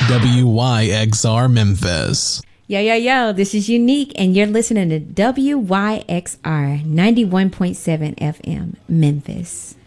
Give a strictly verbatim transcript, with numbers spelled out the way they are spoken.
W Y X R Memphis. Yo, yo, yo, this is Unique, and you're listening to W Y X R ninety-one point seven F M, Memphis.